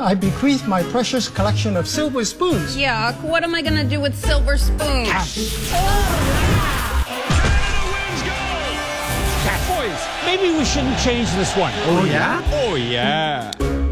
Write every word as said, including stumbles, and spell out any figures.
I bequeath my precious collection of silver spoons. Yuck, what am I gonna do with silver spoons? Boys, maybe we shouldn't change this one. Oh, yeah? Oh, yeah.